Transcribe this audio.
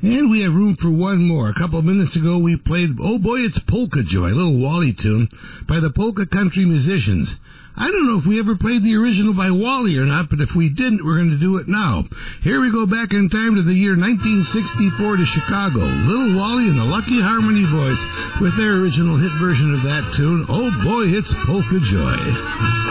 And we have room for one more. A couple of minutes ago we played Oh Boy It's Polka Joy, a little Wally tune by the Polka Country Musicians. I don't know if we ever played the original by Wally or not, but if we didn't, we're going to do it now. Here we go back in time to the year 1964 to Chicago. Little Wally and the Lucky Harmony Boys with their original hit version of that tune, Oh Boy It's Polka Joy.